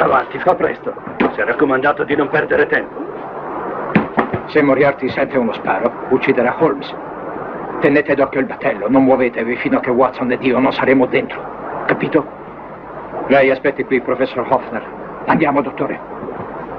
Avanti, fa presto. Si è raccomandato di non perdere tempo. Se Moriarty sente uno sparo, ucciderà Holmes. Tenete d'occhio il battello, non muovetevi fino a che Watson ed io non saremo dentro. Capito? Lei aspetti qui, professor Hoffner. Andiamo, dottore.